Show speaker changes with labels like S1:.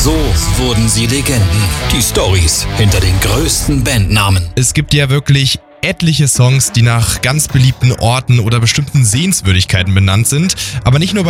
S1: So wurden sie Legenden. Die Storys hinter den größten Bandnamen.
S2: Es gibt ja wirklich etliche Songs, die nach ganz beliebten Orten oder bestimmten Sehenswürdigkeiten benannt sind. Aber nicht nur bei